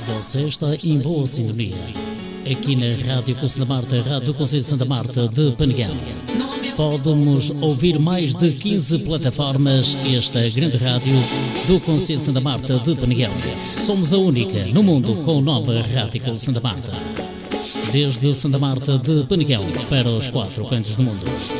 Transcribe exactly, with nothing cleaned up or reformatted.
Você está em boa sintonia. Aqui na Rádio Conselho da Marta, Rádio do Conselho de Santa Marta de Peneguão. Pode-nos ouvir mais de quinze plataformas. Esta grande rádio do Conselho de Santa Marta de Peneguão. Somos a única no mundo com o nome Rádio Conselho de Santa Marta. Desde Santa Marta de Peneguão para os quatro cantos do mundo.